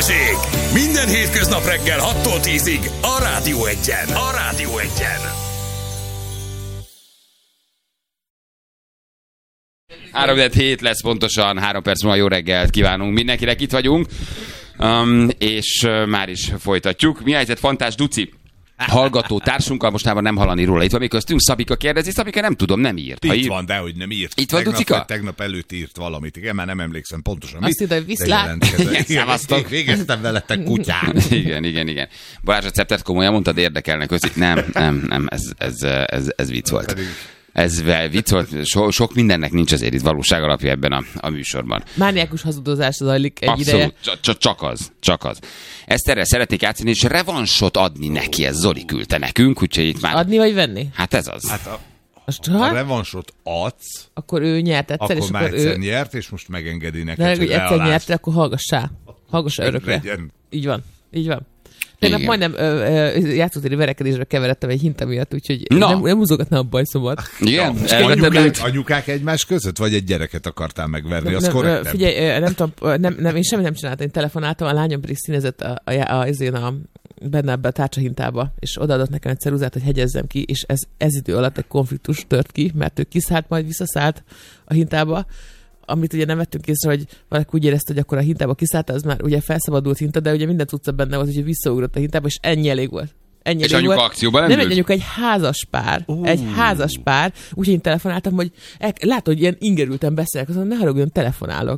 Balázsék! Minden hétköznap reggel 6-tól 10-ig a Rádió Egyen. A Rádió Egyen. 3-7 lesz pontosan, 3 perc múlva jó reggelt kívánunk mindenkinek, itt vagyunk, és már is folytatjuk. Mi a helyzet, Fantás Duci? Hallgató társunkkal, mostában nem hallani róla. Itt van még köztünk, Szabika kérdezi, Szabika nem tudom, nem írt. Itt van, dehogy nem írt. Itt van, Ducika? Tegnap előtt írt valamit, igen, már nem emlékszem pontosan. Azt ide viszlát. Igen, végeztem veletek kutyán. Igen. Balázs, a receptet komolyan mondtad, érdekelnek össze. Nem, ez vicc volt. Ez vicc volt, sok mindennek nincs azért itt valóság alapja ebben a műsorban. Mániákus hazudozás zajlik egy ideje. Abszolút, csak az. Ezt erre szeretnék játszani, és revansot adni neki, ez Zoli küldte nekünk, úgyhogy itt már... Adni vagy venni? Hát ez az. Hát a revansot adsz, akkor ő nyert egyszer, akkor és már akkor egyszer ő... nyert, és most megengedi neked, de hogy egyszer nyert, akkor hallgassá örökre. Legyen. Így van. Tegnap majdnem játszótéri verekedésre keveredtem egy hinta miatt, úgyhogy nem húzogatnám a bajszomat. Igen? Anyukák egymás között, vagy egy gyereket akartál megverni, az korrektebb? Figyelj, nem tudom, én semmit nem csináltam, én telefonáltam, a lányom pedig színezett benne ebbe a tárcsahintába, és odaadott nekem egy ceruzát, hogy hegyezzem ki, és ez idő alatt egy konfliktus tört ki, mert ő kiszállt, majd visszaszállt a hintába, amit ugye nem vettünk észre, hogy valaki úgy érezte, hogy akkor a hintába kiszállt, az már ugye felszabadult hinta, de ugye minden cucca benne volt, hogy visszaugrott a hintába, és ennyi elég volt. És anyuka akcióban nem egy anyuka, egy házas pár. Úgyhogy én telefonáltam, hogy látod, hogy ilyen ingerülten beszélek, azon ne haragudjon, telefonálok.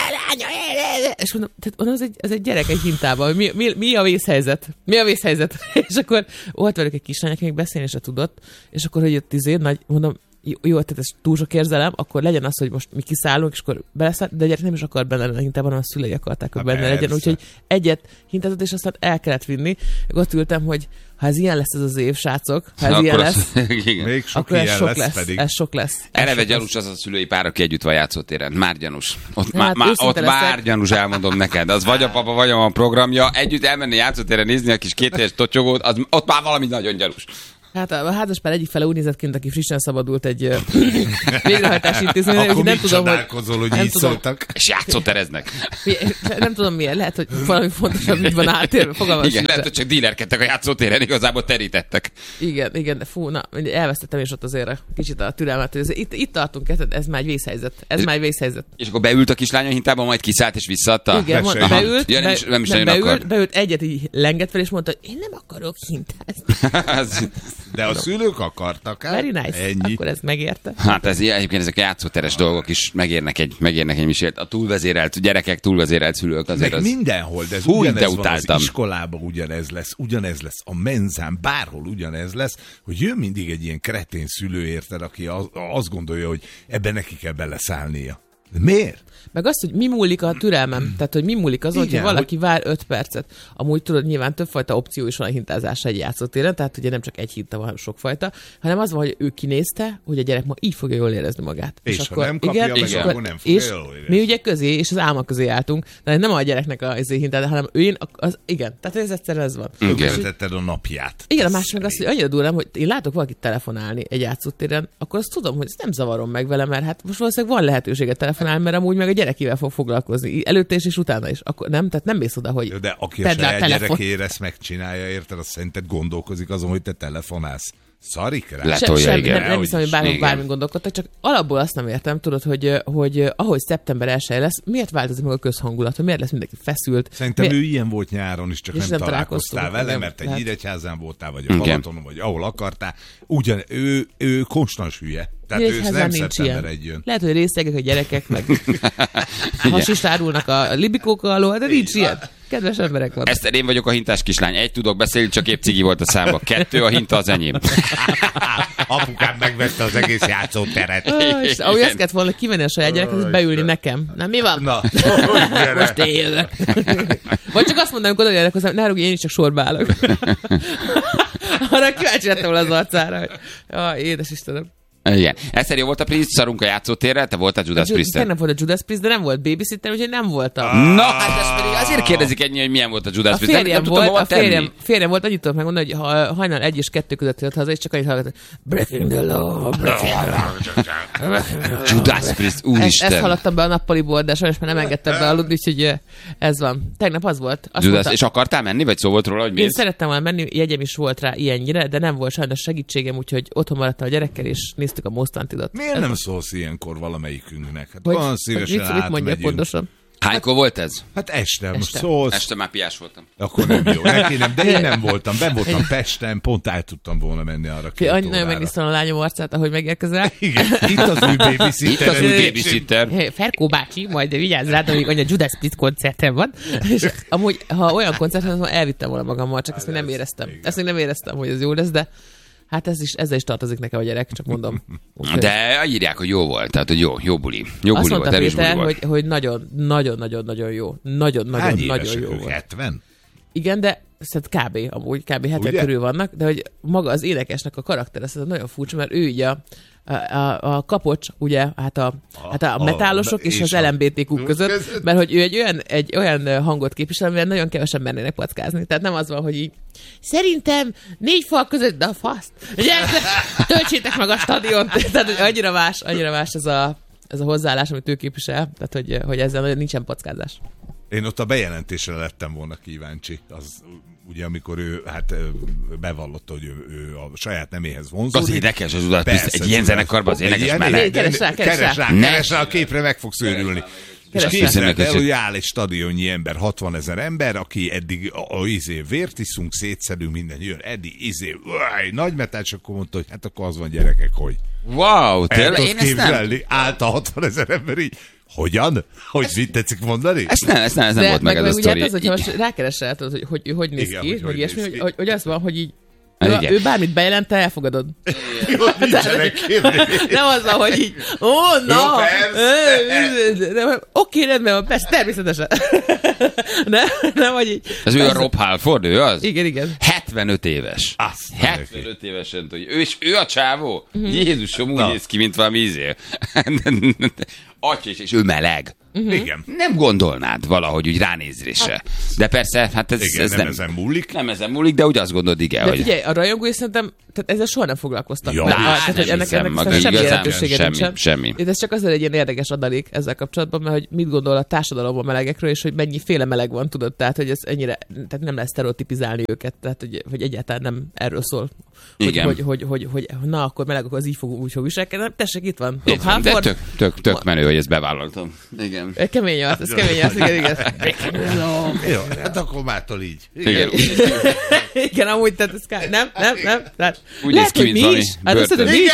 És mondom, ez egy gyerek egy hintában, mi a vészhelyzet? És akkor volt velük egy kislány, aki még beszélni se tudott, és akkor, hogy jött nagy, mondom, jó, tehát ez túl sok érzelem, akkor legyen az, hogy most mi kiszállunk, és akkor beleszállt, de a gyerek nem is akar benne lenni a hintában, hanem a szülei akarták, hogy benne legyen. Úgyhogy egyet hintázott, és aztán el kellett vinni. Ott ültem, hogy ha ez ilyen lesz ez az év, srácok, ha ez ilyen lesz, még sok akkor ez sok lesz. Pedig. Ez sok lesz. Eleve gyanús az a szülői pár, aki együtt van játszótéren. Már gyanús. Ott már gyanús, elmondom neked. Az vagy a papa, vagy a programja. Együtt elmenni játszótéren nézni a kis 2 éves totyogót, ott már valami nagyon gyanús. Hát a házaspár egyik fele úgy nézett ki, aki frissen szabadult egy végrehajtási intézményre. Akkor nem tudom, hogy így szóltak. És játszótereznek. Nem tudom miért, lehet, hogy valami fontosabb így van áttérve. Igen, lehet, hogy csak dílerkedtek a játszótéren, igazából terítettek. Igen, de fú, elvesztettem is ott azért kicsit a türelmet, hogy itt tartunk, ez már egy vészhelyzet. És akkor beült a kislány a hintába, majd kiszállt és visszaadta? Igen, beült, beült, egyet így lengett fel, és mondta, hogy én nem akarok hintázni. De a szülők akartak. Very nice. Ennyi. Akkor ez megérte. Hát egyébként ezek a játszóteres dolgok is megérnek egy misért. A túlvezérelt gyerekek, túlvezérelt szülők azért meg az... mindenhol, de ez ugyanez van az iskolában, ugyanez lesz a menzán, bárhol ugyanez lesz, hogy jön mindig egy ilyen kretén szülő, érted, aki azt gondolja, hogy ebben neki kell beleszállnia. De miért? Meg azt, hogy mi múlik a türelmem. Tehát, hogy mi múlik azon, hogy valaki vár 5 percet. Amúgy tudod, nyilván többfajta opció is van a hintázásra egy játszótéren, tehát ugye nem csak egy hinta van, sokfajta, hanem az van, hogy ő kinézte, hogy a gyerek ma így fogja jól érezni magát. És akkor nem kapja, akkor nem fogja jól érezni. Mi ugye közé, és az álma közé álltunk, de nem a gyereknek a hintája, hanem igen. Tehát ez egyszerűen ez van. Tönkretetted a napját. Igen, a másik meg azt, hogy annyira durvám, hogy én látok valakit telefonálni egy játszótéren, akkor azt tudom, hogy ezt nem zavarom meg vele, mert hát most valószínűleg van lehetősége telefonálni, mert amúgy meg a gyerekével fog foglalkozni. Előtte is és utána is. Akkor nem, tehát nem mész oda, hogy de aki a saját gyerekére ezt megcsinálja, érted, azt szerinted gondolkozik azon, hogy te telefonálsz. Szarik rá? Nem hiszem, hogy bármi gondolkodtak, csak alapból azt nem értem, tudod, hogy ahogy szeptember 1 lesz, miért változik meg a közhangulat, hogy miért lesz mindenki feszült? Szerintem ő ilyen volt nyáron is, csak nem találkoztál vele, mert te Nyíregyházán voltál, vagy a Balatonon, vagy ahol akartál. Ugyan, ő konstans hülye. Tehát ő nem szeptember 1 jön. Lehet, hogy részegek a gyerekek, meg hasist árulnak a libikók alól, de nincs ilyen. Kedves emberek van. Eszter, én vagyok a hintás kislány. 1 tudok beszélni, csak épp cigi volt a számba. 2 a hinta az enyém. Apukám megvette az egész játszóteret. Ahogy ezt kellett volna kivenni a saját gyereket, és beülni nekem. Na mi van? Na, most én jövök. Vagy csak azt mondanám, hogy oda jönnek hozzám, ne haragudj, én is csak sorba állok. Arra kíváncsi lettem volna az arcára, hogy édes Istenem. Igen. Egyszer jó volt a Priest, szarunk a játszótérre, te voltál Judas Priest-en. Nem volt a Judas Priest, de nem volt babysitter, úgyhogy nem voltam. Na, hát ez pedig azért kérdezik ennyi, hogy milyen volt a Judas Priest. Férjem volt, annyit tudok megmondani, hogy hajnal 1 és 2 között jött haza, és csak annyit hallgatott, breaking the law, breaking the law. Judas Priest, úristen. Ezt hallottam be a nappaliból, de sajnos már nem engedtem be aludni, úgyhogy ez van. Tegnap az volt. Judas, és akartál menni, vagy szó volt róla, hogy én szerettem volna menni, jegyem is volt rá ilyennyire, de nem volt sajnos segítségem, úgyhogy otthon maradtam a gyerekkel, és néztük a Most Wanted-ot. Miért nem szólsz ilyenkor valamelyikünknek? Hát olyan szívesen mit mondja pontosan? Hánykor volt ez? Hát este. Most szólsz. Este már piás voltam. Akkor nem jó. Neki nem, de én nem voltam. Ben voltam Pesten, pont el tudtam volna menni arra 2 órára. Nagyon megnéztem a lányom arcát, ahogy megérkezel. Igen, itt az új babysitter. Itt az új babysitter. Ferkó bácsi, majd vigyázz rád, amíg anya Judas Priest koncerten van. És amúgy, ha olyan koncerten van, elvittem volna magammal, csak ezt még nem éreztem. Ezt még nem éreztem, hogy ez jó lesz, de hát ezzel is tartozik nekem a gyerek, csak mondom. Okay. De írják, hogy jó volt, tehát hogy jó buli. Jó azt buli mondta volt, Péter, hogy nagyon-nagyon jó. Nagyon jó volt. 70? Igen, de kb. Amúgy kb. 70 ugye? Körül vannak, de hogy maga az énekesnek a karakter, ez nagyon furcsa, mert ő ugye a kapocs, ugye, hát a metálosok és az LMBTQ között, mert hogy ő egy olyan hangot képvisel, amivel nagyon kevesen mernének packázni. Tehát nem az van, hogy így szerintem 4 fal között, de a faszt. Ugye, töltsétek meg a stadiont. Tehát, hogy annyira más ez a hozzáállás, amit ő képvisel, tehát, hogy ezzel nincsen packázás. Én ott a bejelentésre lettem volna kíváncsi. Az ugye, amikor ő bevallotta, hogy ő a saját neméhez vonzódik. Az énekes, az udat, egy ilyen zenekarban az énekes meleg. Keres rá, a képre meg fogsz őrülni. És képzeld el, hogy áll egy stadionnyi ember, 60 000 ember, aki eddig vért iszunk, szétszedünk, minden jön, eddig nagy metál, és akkor mondta, hogy hát akkor az van, gyerekek, hogy. Wow, tényleg én ezt nem. Állt a 60 000 ember így. Hogyan? Hogy mit tetszik mondani? Ez nem volt meg ez a sztori. De meg ugye most rákeresel, hogy néz ki, hogy ilyesmi, hogy az van, hogy így ő bármit bejelent, te elfogadod. Nem az van, hogy így, oké, rendben van, persze, természetesen. Nem, hogy így. Ez ő a Rob Halford, ő az? Igen. 75 éves. 75 évesen, ő a csávó? Jézusom, úgy néz ki, mint valami ízél. Atya, és ő meleg. Igen. Nem gondolnád valahogy úgy ránézésre. De persze, hát ez nem ezen múlik. Nem ezen múlik, de úgy azt gondolod, igen. De figyelj, a rajongói szerintem, tehát ezzel soha nem foglalkoztak. Tehát, hogy ennek semmi jelentősége nincsen. Semmi. De ez csak azért egy ilyen érdekes adalék ezzel kapcsolatban, mert hogy mit gondol a társadalom a melegekről, és hogy mennyiféle meleg van, tudod, tehát hogy ez ennyire, tehát nem lehet sztereotipizálni őket, tehát hogy egyáltalán nem erről szól. Hogy na, akkor meleg, akkor az így úgy fog viselkedni. Tessék, itt van. De tök menő, hogy ezt bevállaltam. Igen. Kemény az, igen. Jó, hát akkor mától így. Igen, amúgy, tehát ez nem. Úgy néz ki, mint valami börtön. Igen,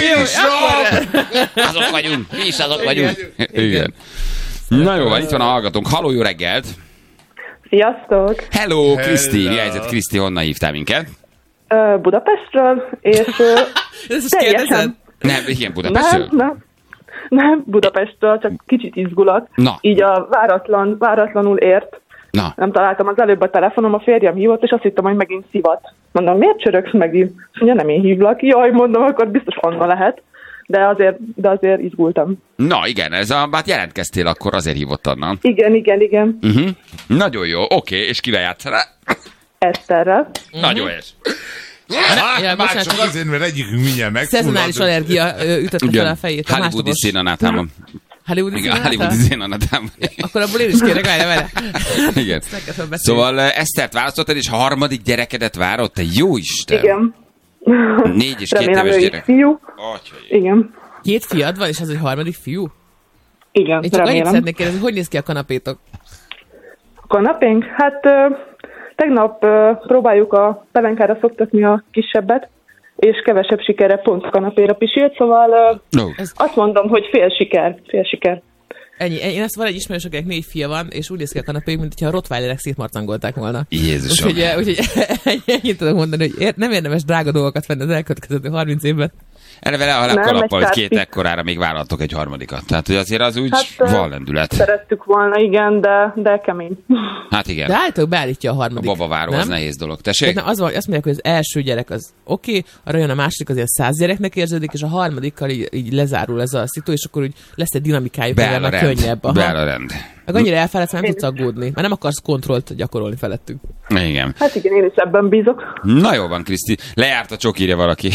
azok vagyunk. Mi is azok vagyunk. Igen. Na jó, itt van a hallgatónk. Halló, jó reggelt. Sziasztok. Hello, Kriszti. Mi helyzet, Kriszti? Honnan hívtál minket? Budapestről, és teljesen... Nem, igen, Budapestről? Nem, Budapestről, csak kicsit izgulok. Na. Így a váratlanul ért. Na. Nem találtam az előbb a telefonom, a férjem hívott, és azt hittem, hogy megint szivat. Mondom, miért csörögsz megint? És mondja, nem én hívlak. Jaj, mondom, akkor biztos Anna lehet. De azért izgultam. Na igen, hát jelentkeztél, akkor azért hívott Anna. Igen. Nagyon jó, oké, és kivel játszanál? Eszterrel. Nagyon és. Már csak azért, mert egyikünk mindjárt megfullad. Szezonális allergia ütötte fel a fejét. Hollywoodi szénanátában. Hollywoodi szénanátában. Akkor abból én is kérek, várj. Igen. Szóval Esztert választottad, és a harmadik gyerekedet várod? Te jó Isten! Igen. 4 és 2 éves gyerek. Fiú. Igen. 2 fiad van, és ez egy harmadik fiú? Igen, én csak annyit szeretnék kérdezni, hogy néz ki a kanapétok? A kanapénk? Hát tegnap próbáljuk a pelenkára szoktatni a kisebbet, és kevesebb sikerre pont kanapéra pisilt, szóval azt mondom, hogy fél siker. Ennyi. Én ezt van egy ismerős, akinek 4 fia van, és úgy néz ki a kanapék, mint hogyha a rottweilerek szétmarcangolták volna. Jézusom. Úgyhogy ennyit tudok mondani, hogy nem érdemes drága dolgokat venni az elkövetkező 30 évben. Eleve le a kalappal, hogy 2 ekkorára még vállaltok egy harmadikat. Tehát, hogy azért az úgy van lendület. Szerettük volna, igen, de kemény. Hát igen. De állítólag beállítja a harmadik. A babaváró az nehéz dolog. Tessék? Tehát azt mondják, hogy az első gyerek az oké, arra jön a második, az ilyen 100 gyereknek érződik, és a harmadikkal így lezárul ez a szitu, és akkor úgy lesz egy dinamikájuk, beáll a rend. könnyebb. Beáll a rend. Meg annyira elfeledsz, nem tudsz aggódni. Már nem akarsz kontrollt gyakorolni felettünk. Igen. Hát igen, én is ebben bízok. Na jó van, Kriszti. Lejárt a csokírja valaki.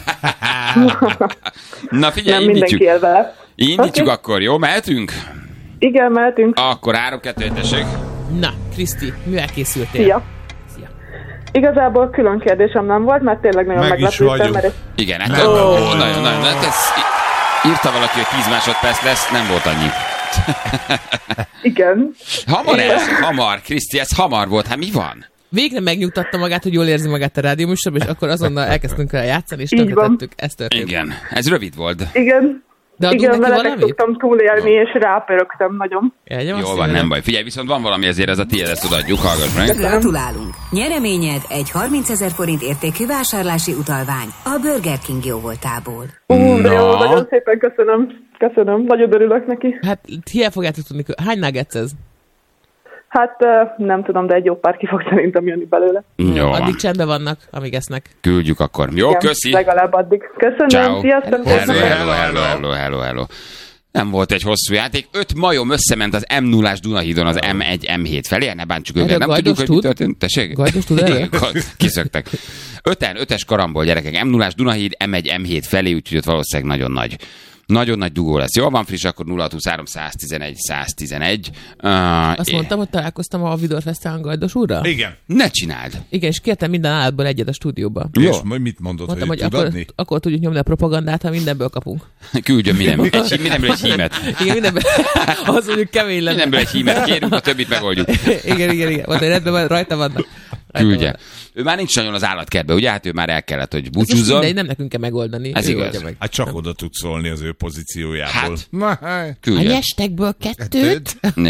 Na figyelj, nem mindenki él vele. Indítjuk akkor, jó? Mehetünk? Igen, mehetünk. Akkor 3-2, tessék. Na, Kriszti, mivel készültél? Szia. Igazából külön kérdésem nem volt, mert tényleg nagyon meglepődtem. Igen, hát nagyon. Írta valaki, hogy 10 másodperc lesz, nem volt annyi. Igen. Hamar, Kriszti, ez hamar volt, hát mi van? Végre megnyugtatta magát, hogy jól érzi magát a rádióműsorban, és akkor azonnal elkezdtünk el játszani, és tönkretettük. Ez történt. Igen, ez rövid volt. Igen. De igen, veletek tudtam túlélni, és rápörögtem nagyon. Jól van, nem baj. Figyelj, viszont van valami, ezért ez a tiéd, ezt odaadjuk, hallgass meg. Gratulálunk! Nyereményed egy 30 000 forint értékű vásárlási utalvány a Burger King jóvoltából. Jó, nagyon szépen köszönöm. Nagyon örülök neki. Hát hiába fogjátok tudni, hány nuggets ez? Hát nem tudom, de egy jó pár ki fog szerintem jönni belőle. Jó, addig csendben vannak, amíg esznek. Küldjük akkor. Jó, igen, köszi. Legalább addig. Köszönöm, ciao. Sziasztok. Hello. Nem volt egy hosszú játék. 5 majom összement az M0-ás Dunahídon az M1, M7 felé. Ne bántsuk őket. Nem tudjuk, hogy mi történt. Tessék? Gajdos tud erre? Kiszöktek. 5-es karambol, gyerekek. M0-ás Dunahíd, M1, M7 felé, úgyhogy ott valószínűleg nagyon nagy dugó lesz. Jól van, friss, akkor 0623 111 111. Azt mondtam, hogy találkoztam a Vidor Fesztiválon Gajdos úrral? Igen. Ne csináld. Igen, és kértem minden állatból egyet a stúdióba. Jó. És majd mit mondod, mondtam, hogy tud adni? Akkor tudjuk nyomni a propagandát, ha mindenből kapunk. Küldjön mindenből egy hímet. Igen, mindenből. Az mondjuk kemény lenne. Mindenből egy hímet kérünk, a többit megoldjuk. Igen. Mondta, rendben, rajta vannak. Küldje. Ő már nincs nagyon az állatkertbe, ugye? Hát ő már el kellett, hogy búcsúzzon. De nem nekünk kell megoldani. Ez igaz. Hát csak oda tudsz szólni az ő pozíciójából. Hát, küldje. A nyestekből 2.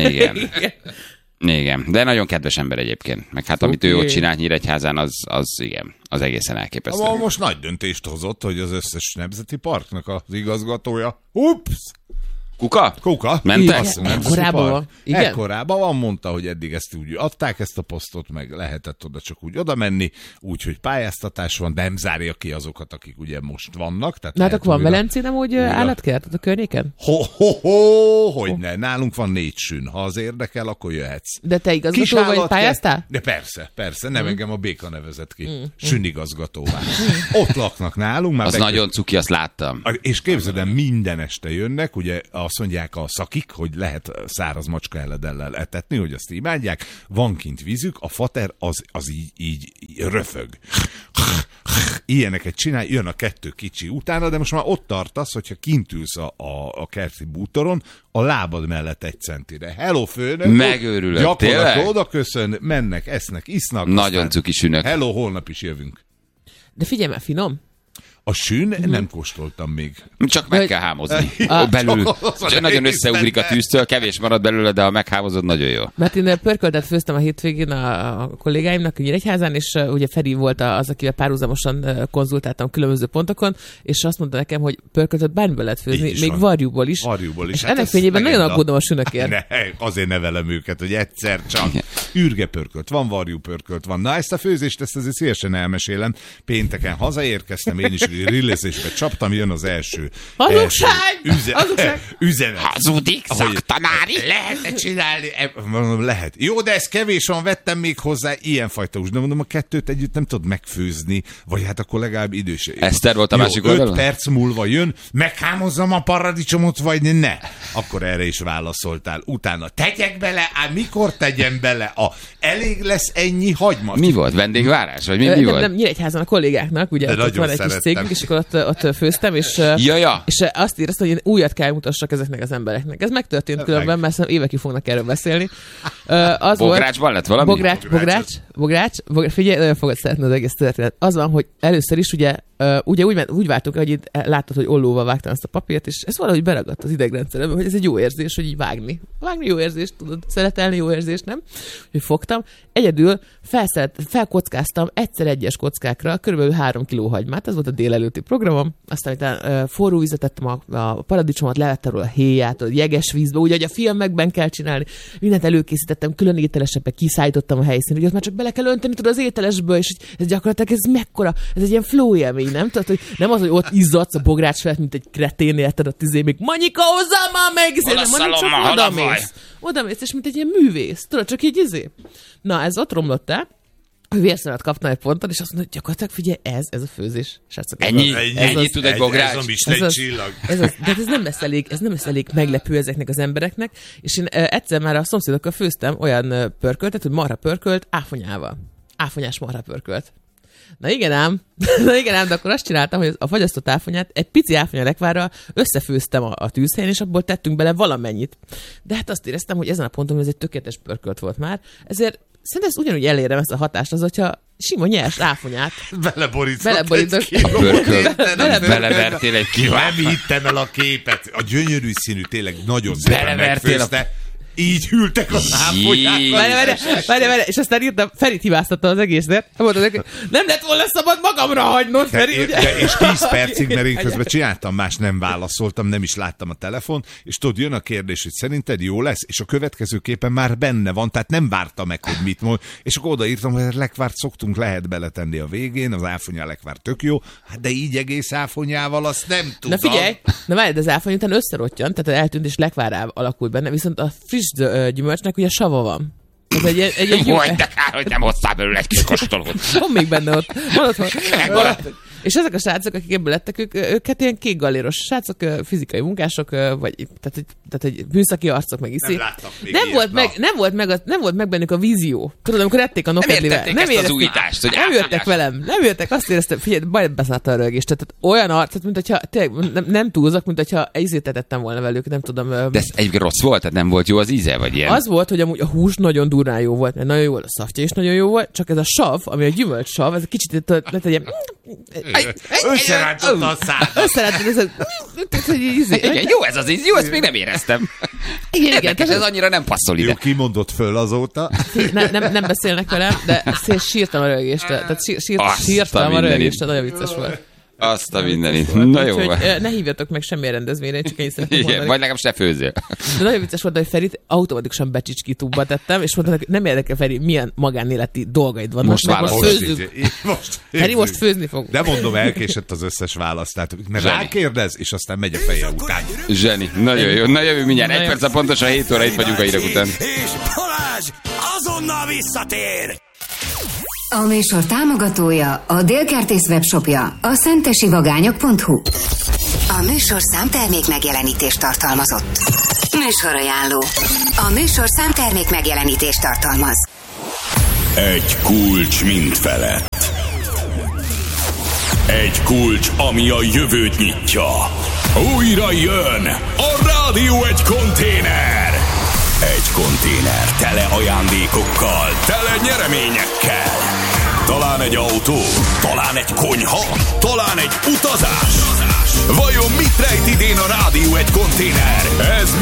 Igen, de nagyon kedves ember egyébként. Meg hát amit ő ott csinált Nyíregyházán, az igen, az egészen elképesztő. Most nagy döntést hozott, hogy az összes nemzeti parknak az igazgatója. Ups! Kuka? Mentek? Ekkorában van. Igen? Ekkorában van, mondta, hogy eddig ezt úgy adták ezt a posztot, meg lehetett oda csak úgy oda menni, úgyhogy pályáztatás van, de nem zárja ki azokat, akik ugye most vannak. Na hát akkor van Velencén amúgy állatkert a környéken? Hogyne. Nálunk van 4 sün. Ha az érdekel, akkor jöhetsz. De te igazgató vagy, pályáztál? De persze. Nem engem a béka nevezett ki. Sünigazgatóvá. Ott laknak nálunk. Már az nagyon cuki, azt láttam. És képzeld el, minden este jönnek, ugye azt mondják a szakik, hogy lehet száraz macska eledellel etetni, hogy azt imádják. Van kint vízük, a fater az így röfög. Ilyeneket csinál, jön a 2 kicsi utána, de most már ott tartasz, hogyha kint ülsz a kerti bútoron, a lábad mellett 1 centire. Hello, főnök! Megőrülök, tényleg? Oda köszön, mennek, esznek, isznak. Nagyon cuki sünök. Hello, holnap is jövünk. De figyelj már, finom. A sün nem kóstoltam még. Csak meg kell hámozni. Belül nagyon összeugrik a tűztől, kevés marad belőle, de ha meghámozod, nagyon jó. Mert én pörköltet főztem a hétvégén a kollégáimnak a Nyíregyházán, és ugye Feri volt az, akivel párhuzamosan konzultáltam különböző pontokon, és azt mondta nekem, hogy pörköltet bármiből lehet főzni, még varjúból is. És hát ennek fényében nagyon aggódom a sünökért. Azért nevelem őket, hogy egyszer csak űrgepörkölt, van varjúpörkölt, van. Na ezt a főzést, ezt azért szívesen elmesélem. Pénteken hazaérkeztem, én is rilleszésbe csaptam, jön az első üzenet. Hazudik, szaktanári. Lehet csinálni? Mondom, lehet. Jó, de ez kevés van, vettem még hozzá ilyenfajta de mondom, a 2 együtt nem tudod megfőzni, vagy hát akkor legalább idős. Eszter volt a másik oldalon? 5 perc múlva jön, meghámozzam a paradicsomot, vagy ne? Akkor erre is válaszoltál. Utána tegyek bele, mikor tegyem bele? Elég lesz ennyi hagyma? Mi volt? Vendégvárás? Vagy mi volt? Nem, Nyíregyházan a kollégáknak, ugye ott van egy kis cégünk, és akkor ott főztem, és azt éreztem, hogy én újat kell mutassak ezeknek az embereknek. Ez megtörtént különben, mert évekig fognak erről beszélni. Bográcsban lett valami? Bogrács, figyelj, nagyon fogod szeretni az egész történet. Az van, hogy először is ugye úgy vártunk, hogy itt láttad, hogy ollóval vágtam ezt a papírt, és ez valahogy beragadt az idegrendszerembe, hogy ez egy jó érzés, hogy így vágni. Vágni jó érzés, tudod, szeretelni jó érzés, nem? Hogy fogtam. Egyedül felkockáztam egyszer egyes kockákra körülbelül 3 kiló hagymát, ez volt a délelőtti programom, aztán utána forró vizet tettem a paradicsomot, levettem róla a héját, a jeges vízbe, úgy, hogy a filmekben kell csinálni. Mindent előkészítettem, külön ételesebbe kiszállítottam a helyszínre, hogy már csak bele kell önteni, tudod, az ételesből, és ez gyakorlatilag ez mekkora, ez egy ilyen flow élmény, nem? Tehát, hogy nem az, hogy ott izzadsz a Bogrács felett, mint egy kretén, érted, a még Manyika, hozzá már meg! Odamész, és mint egy ilyen művész, tudod, csak így Na, ez ott romlott el, hogy vérszemet kaptam egy ponton, és azt mondta, hogy gyakorlatilag figyelj, ez a főzés. Srácok, ennyi tud egy Bogrács. Ez a Michelin csillag. De ez nem lesz elég meglepő ezeknek az embereknek, és én egyszer már a szomszédokkal főztem olyan pörköltet, hogy marha pörkölt áfonyával. Áfonyás marha pörkölt. Na igen ám, de akkor azt csináltam, hogy a fagyasztott áfonyát egy pici áfonyalekvárral összefőztem a tűzhelyen, és abból tettünk bele valamennyit. De hát azt éreztem, hogy ezen a ponton ez egy tökéletes pörkölt volt már, ezért szerintem ezt ugyanúgy elérem ezt a hatást, az, hogyha sima nyers áfonyát beleborítok. Belevertél egy kilót. Nem hittem el a képet. A gyönyörű színű tényleg nagyon szépen megfőzte. Így hűltek az áfonyák. Várj, és aztán írtam, Ferit hibáztatta az egészért. Mondta neki, nem lett volna szabad magamra hagynod, Feri, ugye? És 10 percig, mert én közben csináltam más, nem válaszoltam, nem is láttam a telefon, és tudod, jön a kérdés, hogy szerinted jó lesz, és a következő képen már benne van, tehát nem várta meg, hogy mit mond, és akkor odaírtam, hogy lekvárt szoktunk, lehet beletenni a végén, az áfonya lekvár tök jó, hát de így egész áfonyával azt nem tudom. Na figyelj, várj, az áfonya után összerottyan, tehát eltűnt és lekvárá alakult benne, viszont a friss gyümölcsnek ugye sava van. Ez egy jó... Vagy de kár, hogy nem hoztál belőle egy kis kóstolót. Van még benne ott. Van ott. És ezek a srácok, akik ebből lettek, őket ilyen kékgaléros srácok, fizikai munkások, vagy tehát egy műszaki arcok meg iszi. Nem volt meg bennük a vízió. Tudod, amikor ették a nokedlivel. Nem értették ezt az újítást, hogy nem jöttek velem. Nem jöttek, azt éreztem, figyelj, bajt beszállta a rögést. Tehát olyan arcot, mint hogyha tényleg nem túlzok, mint hogyha ízét tettem volna velük, nem tudom. De ez egyébként rossz volt? Tehát nem volt jó az íze, vagy ilyen? Az volt, hogy amúgy a hús nagyon durrán jó volt, mert nagyon jó volt, a szaftja is nagyon jó volt, csak ez a sav, ami a gyümölcs sav, ez egy kicsit lett egy ilyen... Összerántotta a szádat. Összerántotta, igen, jó ez az íz, jó, ezt még nem éreztem. Igen, ez annyira nem passzol ide. Jó, kimondott föl azóta. Nem beszélnek velem, de sírtam a rögést. Tehát sírtam a rögést, nagyon vicces volt. Azt a mindenit. Na jó. Úgyhogy ne hívjatok meg semmilyen rendezvényre, csak én szeretném mondani. Vagy legalább se főzzél. De nagyon vicces volt, hogy Ferit automatikusan becsicskítúba tettem, és mondtam, hogy nem érdekel, Feri, milyen magánéleti dolgaid vannak. Most főzzük. Feri most főzni fog. De mondom, elkésett az összes választ. Tehát rákérdez, és aztán megy a feje után. Zseni. Nagyon jó. Na jövő mindjárt. 1 perc pontosan 7 óra itt vagyunk a hírek után. És Balázs azonnal visszatér! A műsor támogatója a Délkertész webshopja, a szentesivagányok.hu. A műsor számtermék megjelenítést tartalmazott. Műsorajánló. A műsor számtermék megjelenítést tartalmaz. Egy kulcs mind felett. Egy kulcs, ami a jövőt nyitja. Újra jön a Rádió egy konténer. Egy konténer tele ajándékokkal, tele nyereményekkel. Talán egy autó, talán egy konyha, talán egy utazás. Vajon mit rejt idén a Rádió egy konténer? Ez